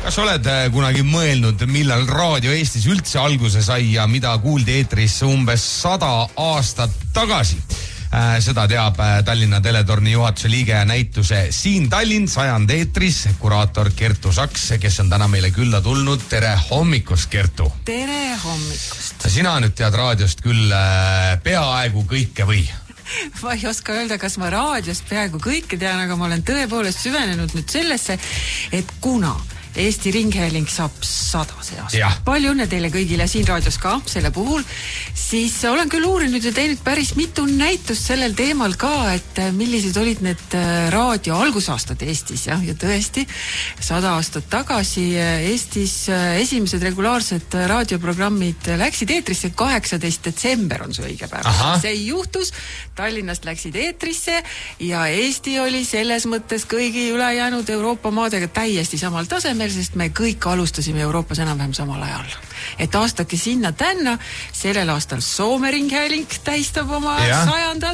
Kas oled kunagi mõelnud, millal raadio Eestis üldse alguse sai ja mida kuuldi eetris umbes 100 aastat tagasi? Seda teab Tallinna Teletorni juhatuse liige ja näituse Siin Tallinn 100 eetris kuraator Kertu Saks, kes on täna meile külla tulnud. Tere hommikust, Kertu! Tere hommikust! Sina nüüd tead raadiost küll peaaegu kõike või? Ma ei oska öelda, kas ma raadiost peaaegu kõike tean, aga ma olen tõepoolest süvenenud nüüd sellesse, et kuna Eesti Ringhääling saab 100 see aasta. Palju õnne teile kõigile siin raadios ka selle puhul. Siis olen küll uurinud ja teinud päris mitu näitust sellel teemal ka, et millised olid need raadio algusaastad Eestis. Ja tõesti, 100 aastat tagasi Eestis esimesed regulaarsed raadioprogrammid läksid eetrisse 18. detsember on see õige päev. See juhtus, Tallinnast läksid eetrisse ja Eesti oli selles mõttes kõigi ülejäänud Euroopa maadega täiesti samal tasemel, sest me kõik alustasime Euroopas enam-vähem samal ajal. Et aastake sinna tänna, sellel aastal Soome Ringhääling tähistab oma 100.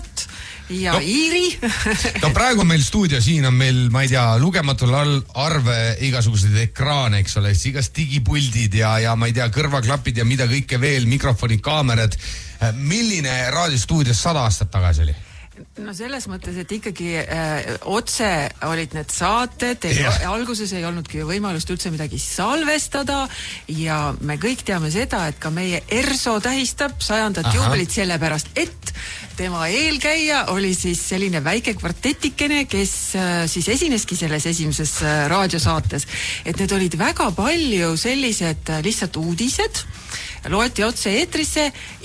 ja Iiri. No praegu meil stuudio, siin on meil, ma ei tea, lugematul arve igasuguseid ekraane, eks ole, igas digipuldid ja ma ei tea, kõrvaklapid ja mida kõike veel, mikrofonid, kaamerad. Milline raadiostuudios 100 aastat tagasi oli? No selles mõttes, et ikkagi otse olid need saated, alguses ei olnudki võimalust üldse midagi salvestada ja me kõik teame seda, et ka meie ERSO tähistab 100. juubelit sellepärast, et tema eelkäija oli siis selline väike kvartetikene, kes siis esineski selles esimeses raadiosaates. Et need olid väga palju sellised lihtsalt uudised, loeti otse eetrisse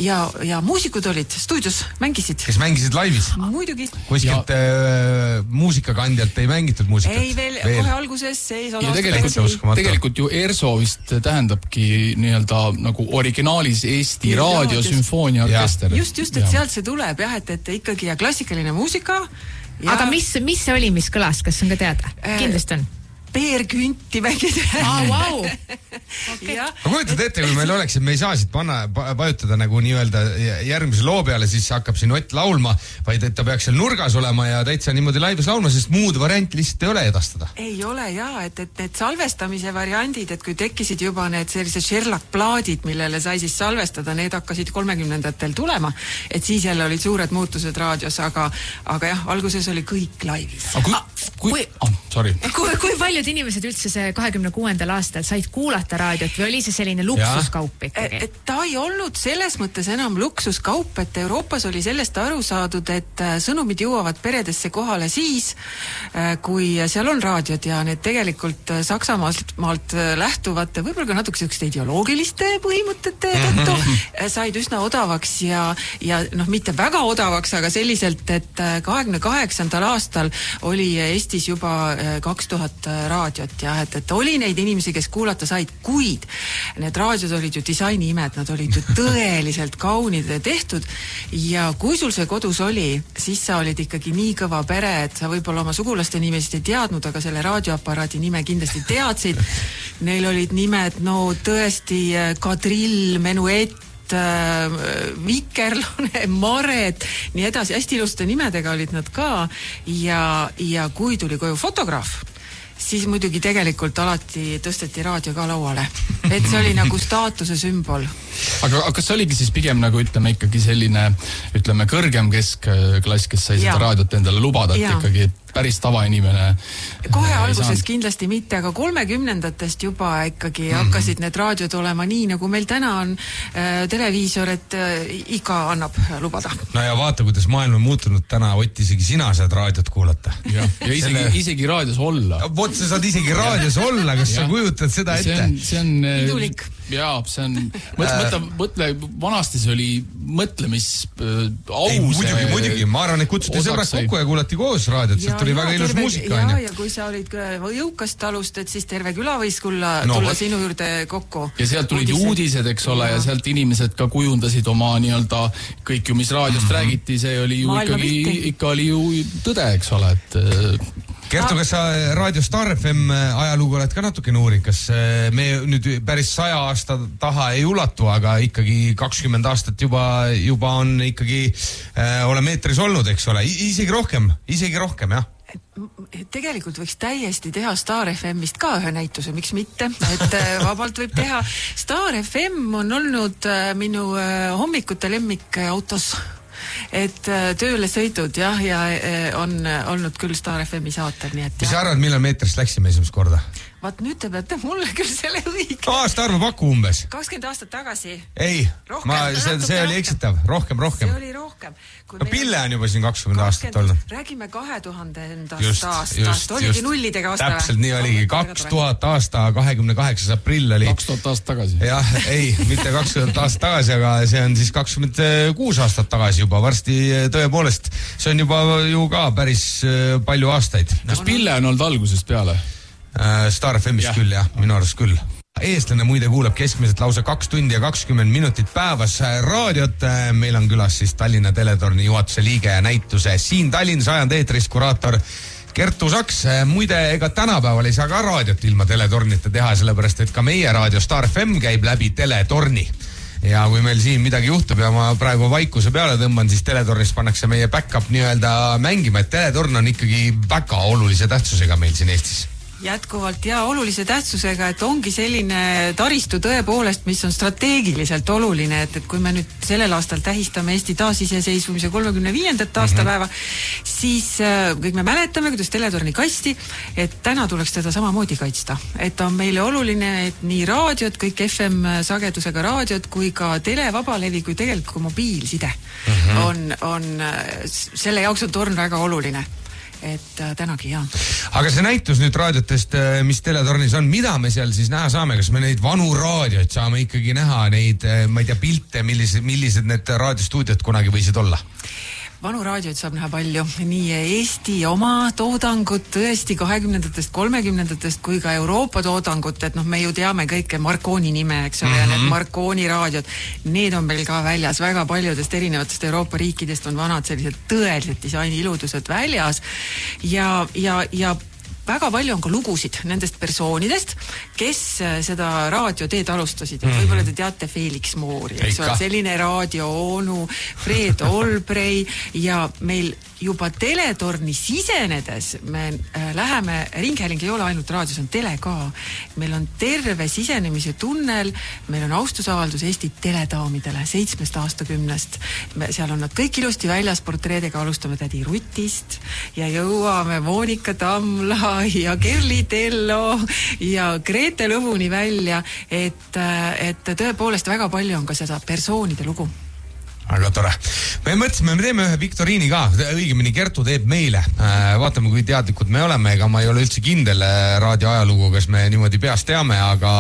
ja muusikud olid stuudios, mängisid. Kes mängisid laivis? Muidugi. Kuskilt muusikakandjalt ei mängitud muusikat? Ei, veel. Kohe alguses ei saa tegelikult ju ERSO vist tähendabki nii-öelda nagu originaalis Eesti raadiosümfooniaorkester. Just, et sealt see tuleb et ikkagi ja klassikaline muusika. Ja... Aga mis see oli, mis kõlas? Kas on ka teada? Kindlasti on. Peerkünti mängida. Wow. Okay. Ma kujutad ette, kui meil oleks, et me ei saa siit pajutada nagu nii-öelda järgmise loo peale, siis hakkab siin Ott laulma, vaid et ta peaks seal nurgas olema ja täitsa niimoodi laivis laulma, sest muud varianti lihtsalt ei ole edastada. Ei ole et need salvestamise variandid, et kui tekkisid juba need sellised Sherlock-plaadid, millele sai siis salvestada, need hakkasid 30-ndatel tulema, et siis jälle olid suured muutused raadios, aga jah, alguses oli kõik laivis. Kui paljud inimesed üldse see 26. aastal said kuulata raadiot või oli see selline luksuskaup ikkagi? Ta ei olnud selles mõttes enam luksuskaup, et Euroopas oli sellest aru saadud, et sõnumid jõuavad peredesse kohale siis, kui seal on raadiod ja need tegelikult Saksamaalt lähtuvate, võib-olla ka natuke selliste ideoloogiliste põhimõtete tõttu said üsna odavaks ja mitte väga odavaks, aga selliselt, et 28. aastal oli Eestis juba 2000 raadiot ja et oli neid inimesi, kes kuulata said, kuid need raadiod olid ju disainiimed, nad olid ju tõeliselt kaunid tehtud ja kui sul see kodus oli, siis sa olid ikkagi nii kõva pere, et sa võib-olla oma sugulaste nimesid ei teadnud, aga selle raadioaparaadi nime kindlasti teadsid. Neil olid nimed, tõesti Kadrill, Menuett, Vikerlane, Maret, nii edasi, hästi iluste nimedega olid nad ka ja kui tuli koju fotograaf, siis muidugi tegelikult alati tõsteti raadio ka lauale. Et see oli nagu staatuse sümbol. Aga kas oligi siis pigem nagu ütleme ikkagi selline, ütleme kõrgem keskklass, kes sai seda raadiot endale lubada, et ikkagi päris tavainimene kohe alguses kindlasti mitte, aga 30-ndatest juba ikkagi hakkasid need raadiod olema nii, nagu meil täna on televiisor, et iga annab lubada. No ja vaata, kuidas maailm on muutunud täna, Ott, isegi sina saad raadiot kuulata. Ja isegi raadios olla. Vot, sa saad isegi raadios olla, kas sa kujutad seda ette? See on idulik. Jaa, see on, mõtle, vanasti see oli mõtlemis aus. Muidugi, ma arvan, et kutsuti sõbrad kokku ja kuulati koos raadiot, sealt tuli väga ilus muusika. Ja kui sa olid jõukast talust, et siis terve küla võis tulla sinu juurde kokku. Ja sealt tulid uudised, eks ole, ja sealt inimesed ka kujundasid oma nii-öelda kõik ju, mis raadiost räägiti, see oli ju ikka oli ju tõde, eks ole, et Kertu, kas sa raadio Star FM ajalugu oled ka natuke nuurinud, kas me nüüd päris 100 aasta taha ei ulatu, aga ikkagi 20 aastat juba on ikkagi oleme eetris olnud, eks ole, isegi rohkem, jah? Tegelikult võiks täiesti teha Star FM-ist ka ühe näituse, miks mitte, et vabalt võib teha. Star FM on olnud minu hommikute lemmik autos, et tööle sõidud ja on olnud küll Star FM-i saatel, nii et mis sa arvad, millal meetrist läksime esimest korda? Vaat nüüd te peate mulle küll selle õige. Aasta arvu paku umbes. 20 aastat tagasi. Ei, see oli eksitav. Rohkem. See oli rohkem. No Pille on juba siin 20 aastat olnud. Räägime 2000. aastast. Oligi nullidega aasta. Täpselt nii oligi. 2000 aasta 28. aprill oli. 2000 aastat tagasi. Jah, ei, mitte 20 aastat tagasi, aga see on siis 26 aastat tagasi juba. Varsti tõepoolest. See on juba ju ka päris palju aastaid. Kas Pille on olnud algusest peale? Star FM-is küll, jah, minu arust küll. Eestlane muide kuulab keskmiselt lausa 2 tundi ja 20 minutit päevas raadiot. Meil on külas siis Tallinna Teletorni juhatuse liige ja näituse siin Tallinnas ajand eetris kuraator Kertu Saks. Muide, ega tänapäeval ei saa ka raadiot ilma Teletornita teha, sellepärast et ka meie raadio Star FM käib läbi Teletorni. Ja kui meil siin midagi juhtub ja ma praegu vaikuse peale tõmban, siis Teletornis pannakse meie back-up nii-öelda mängima, et Teletorn on ikkagi väga olulise tähtsusega meil siin Eestis. Jätkuvalt ja olulise tähtsusega, et ongi selline taristu tõepoolest, mis on strateegiliselt oluline, et kui me nüüd sellel aastal tähistame Eesti taasiseseisvumise 35. aastapäeva, siis kõik me mäletame, kuidas Teletorni kasti, et täna tuleks teda samamoodi kaitsta. Et on meile oluline, et nii raadiot, kõik FM sagedusega raadiot, kui ka televabalevi, kui tegelikult mobiilside on selle jaoks on torn väga oluline. Et tänagi, jah. Aga see näitus nüüd raadiotest, mis Teletornis on, mida me seal siis näha saame? Kas me neid vanu raadioid saame ikkagi näha, neid, ma ei tea, pilte, millised need raadiostuudiod kunagi võisid olla? Vanu raadioid saab näha palju, nii Eesti oma toodangut tõesti 20-ndatest, 30-ndatest kui ka Euroopa toodangut, et me ju teame kõike Marconi nime, eks ole, ja need Marconi raadiod, need on meil ka väljas, väga paljudest erinevatest Euroopa riikidest on vanad sellised tõelised disaini iludused väljas ja väga palju on ka lugusid nendest persoonidest, kes seda raadioteed alustasid. Võib-olla te teate Felix Moori, eks ole, selline raadioonu, Fred Olbrey ja meil juba Teletorni sisenedes me läheme, ringhääling ei ole ainult raadios, on tele ka. Meil on terve sisenemise tunnel, meil on austusavaldus Eesti teledaamidele 7 aastakümnest. Seal on nad kõik ilusti väljas portreedega, alustame tädi Rutist ja jõuame Monika Tamla ja Kerli Tello ja Grete Lõvuni välja, et tõepoolest väga palju on ka seda persoonide lugu. Aga tore. Me mõtlesime, me teeme ühe viktoriini ka, õigemini Kertu teeb meile. Vaatame, kui teadlikud me oleme, ega ma ei ole üldse kindel raadioajalugu, kas me niimoodi peast teame, aga...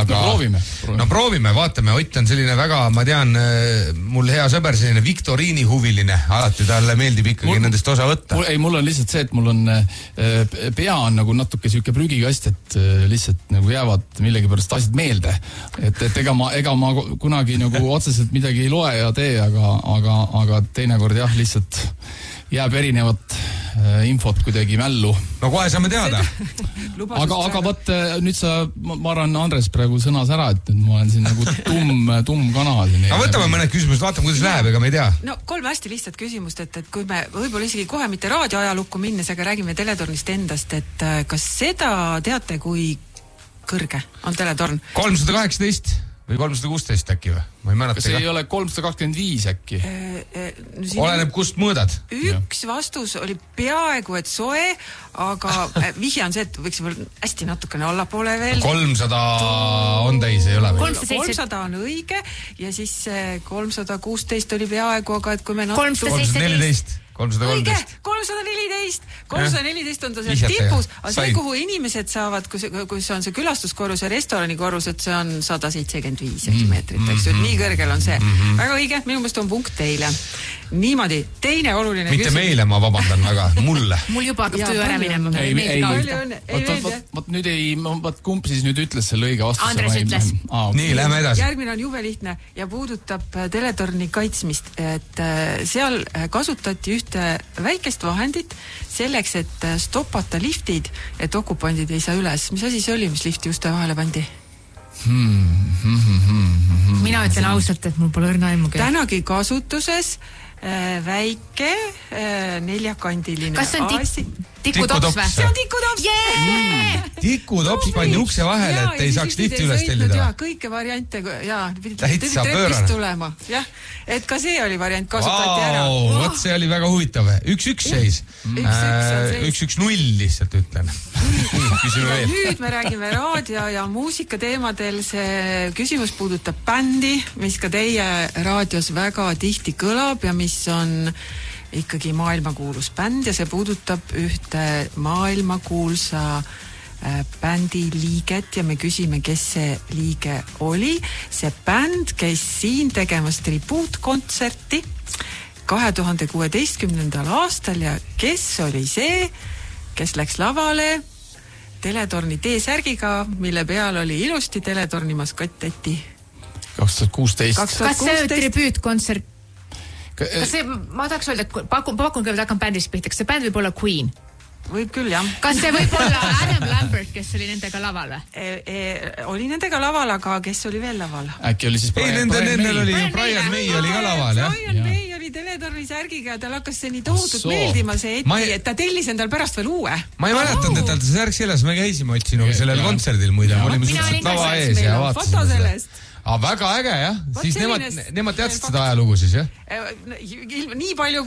No proovime, vaatame. Ott on selline väga, ma tean, mul hea sõber, selline viktoriini huviline. Alati talle meeldib ikkagi nendest osa võtta. Mul on lihtsalt see, et mul on pea on nagu natuke siuke prügikast, et lihtsalt nagu jäävad millegi pärast asjad meelde. Et ega ma kunagi nagu otseselt midagi ei loe ja tee, aga teinekord jah, lihtsalt jääb erinevat infot kuidagi mällu. No kohe saame teada. aga võt, nüüd ma arvan, Andres praegu sõnas ära, et nüüd ma olen siin nagu tumm kana. Aga võtame mõned küsimused, vaatame, kuidas läheb, ega me ei tea. No 3 hästi lihtsat küsimust, et kui me võib-olla isegi kohe mitte raadioajalukku minnes, aga räägime Teletornist endast, et kas seda teate, kui kõrge on Teletorn? 318 või 316 äkki või? Ma ei mäleta. Kas ei ole 325 äkki? Oleneb, kust mõõdad. Üks vastus oli peaaegu, et soe, aga vihje on see, et võiks hästi natukene allapoole veel. 300 on täis, ei ole veel. 300 on õige ja siis 316 oli peaaegu, aga et kui me 314 313. 314 on ta seal tipus, aga see, kuhu inimesed saavad, kus on see külastuskorrus ja restoranikorrus, et see on 175 meetrit, eks ju, nii kõrgel on see. Väga õige, minu meelest on punkt teile. Niimoodi, teine oluline mitte küsimus. Meile, ma vabandan väga, mulle. Mul juba hakkab töö ära minema. Nüüd kumb siis nüüd ütles selle õige vastuse? Andres ütles. Nii, lähme edasi. Järgmine on jube lihtne ja puudutab Teletorni kaitsmist, et seal kasutati ühte väikest vahendit selleks, et stoppata liftid, et okupandid ei saa üles. Mis asi see oli, mis lifti uste vahele pandi? Mina ütlen ausalt, et mul pole õrna aimugi. Tänagi kasutuses väike neljakandiline kas on Tikutops või? See on tikutops! Tikutops pandi ukse vahele, et ei saaks lifti üles tellida. Kõike variante, täitsa pöörane. Tulema. Jah, et ka see oli variant, kasutati ära. Vot see oli väga huvitav. 1-1 seis. 1-1-0 lihtsalt ütlen. Nüüd me räägime raadio ja muusika teemadel. See küsimus puudutab bändi, mis ka teie raadios väga tihti kõlab ja mis on ikkagi maailmakuulus bänd ja see puudutab ühte maailmakuulsa bändi liiget ja me küsime, kes see liige oli. See bänd käis siin tegemas tribuutkontserti 2016. aastal ja kes oli see, kes läks lavale Teletorni T-särgiga, mille peal oli ilusti Teletorni maskott Eti? 2016. Kas see tribüütkontsert? Kas see, ma tahaks öelda, et pakun kõigepealt hakkan bändist pihta, kas see bänd võib olla Queen? Võib küll, jah. Kas see võib olla Adam Lambert, kes oli nendega laval või? Oli nendega laval, aga kes oli veel laval? Äkki oli siis Brian May oli ka laval, jah? Brian May oli Teletorni särgiga ja tal hakkas see nii tohutult meeldima see Eti, et ta tellis endal pärast veel uue. Ma ei mäletanud, et tal see särg selles, me käisime otsinuga sellel kontserdil muide, me olime suhteliselt lava ees ja vaatasime seda. Väga äge, jah. Siis nemad teadsid seda ajalugu siis, jah? Nii palju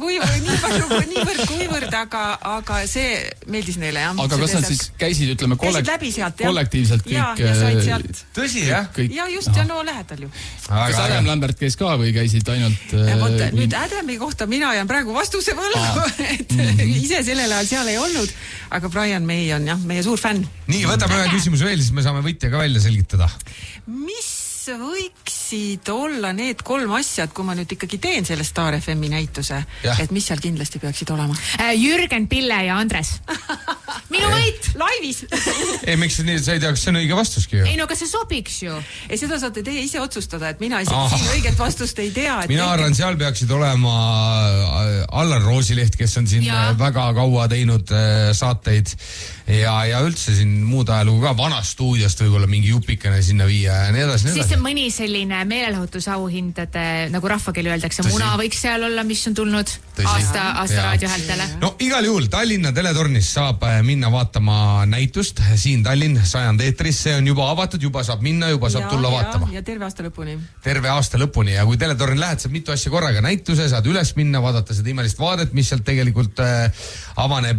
kuivõrd, aga see meeldis neile, jah. Aga kas nad siis käisid, ütleme, kollektiivselt kõik? Ja said sealt. Tõsi, jah? Ja just, ja no lähedal ju. Kas Adam Lambert käis ka või käisid ainult... Nüüd Adami kohta mina jään praegu vastuse võlgu, et ise sellel ajal seal ei olnud, aga Brian May on, jah, meie suur fänn. Nii, võtame ühe küsimuse veel, siis me saame võitja ka välja selgitada. Mis võiksid olla need 3 asja, et kui ma nüüd ikkagi teen selle Star FM-i näituse, et mis seal kindlasti peaksid olema? Jürgen, Pille ja Andres. Minu võit! Laivis! Ei, miks nii, sa ei tea, kas see on õige vastuski ju? Ei, no kas see sobiks ju? Ei, seda saate teie ise otsustada, et mina isegi siin õiget vastust ei tea. Mina arvan, seal peaksid olema Allan Roosileht, kes on siin väga kaua teinud saateid ja üldse siin muud ajalugu ka vanast stuudiost võib-olla mingi jupikene sinna viia ja nii edasi. Siis mõni selline meelelahutusauhindade, nagu rahvakeeli öeldakse, muna võiks seal olla, mis on tulnud aasta raadiohäältele. No igal juhul Tallinna Teletornis saab minna vaatama näitust siin Tallinn 100 eetris, see on juba avatud, juba saab minna, juba saab tulla vaatama. Ja terve aasta lõpuni. Terve aasta lõpuni ja kui Teletorni lähed, saab mitu asja korraga näituse, saad üles minna, vaadata seda imelist vaadet, mis sealt tegelikult avaneb